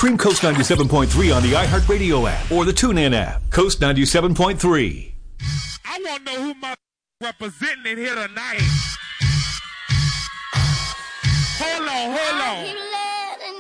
Stream Coast 97.3 on the iHeartRadio app or the TuneIn app. Coast 97.3. I want to know who my representing in here tonight.